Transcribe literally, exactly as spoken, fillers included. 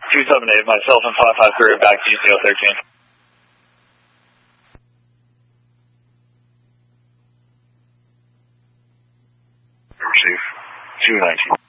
two seven eight, myself and five five three are back to U C O thirteen. Receive two nineteen.